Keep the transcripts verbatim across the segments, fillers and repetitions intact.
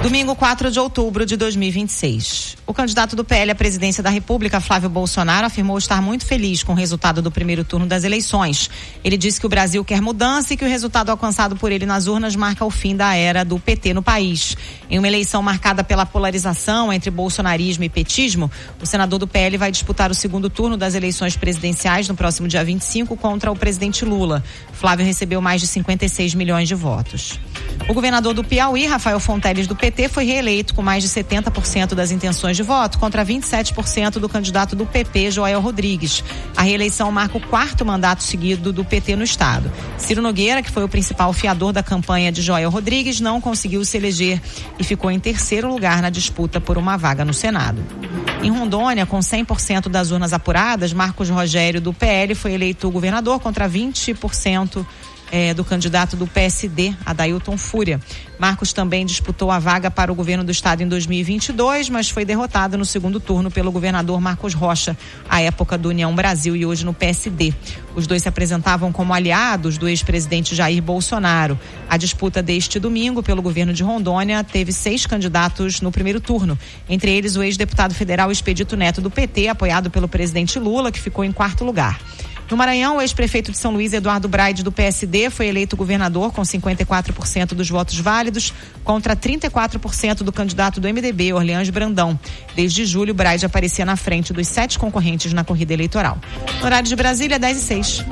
Domingo, quatro de outubro de dois mil e vinte e seis. O candidato do P L à presidência da República, Flávio Bolsonaro, afirmou estar muito feliz com o resultado do primeiro turno das eleições. Ele disse que o Brasil quer mudança e que o resultado alcançado por ele nas urnas marca o fim da era do P T no país. Em uma eleição marcada pela polarização entre bolsonarismo e petismo, o senador do P L vai disputar o segundo turno das eleições presidenciais no próximo dia vinte e cinco contra o presidente Lula. Flávio recebeu mais de cinquenta e seis milhões de votos. O governador do Piauí, Rafael Fonteles, do P T, foi reeleito com mais de setenta por cento das intenções de voto contra vinte e sete por cento do candidato do P P, Joel Rodrigues. A reeleição marca o quarto mandato seguido do P T no estado. Ciro Nogueira, que foi o principal fiador da campanha de Joel Rodrigues, não conseguiu se eleger e ficou em terceiro lugar na disputa por uma vaga no Senado. Em Rondônia, com cem por cento das urnas apuradas, Marcos Rogério, do P L, foi eleito governador contra vinte por cento É, do candidato do P S D, Adailton Fúria. Marcos também disputou a vaga para o governo do estado em dois mil e vinte e dois, mas foi derrotado no segundo turno pelo governador Marcos Rocha, à época do União Brasil e hoje no P S D. Os dois se apresentavam como aliados do ex-presidente Jair Bolsonaro. A disputa deste domingo pelo governo de Rondônia teve seis candidatos no primeiro turno, entre eles o ex-deputado federal Expedito Neto, do P T, apoiado pelo presidente Lula, que ficou em quarto lugar. No Maranhão, o ex-prefeito de São Luís, Eduardo Braide, do P S D, foi eleito governador com cinquenta e quatro por cento dos votos válidos contra trinta e quatro por cento do candidato do M D B, Orleans Brandão. Desde julho, Braide aparecia na frente dos sete concorrentes na corrida eleitoral. No horário de Brasília, dez e seis.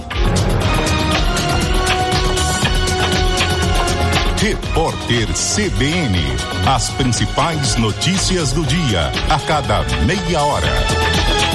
Repórter C B N. As principais notícias do dia, a cada meia hora.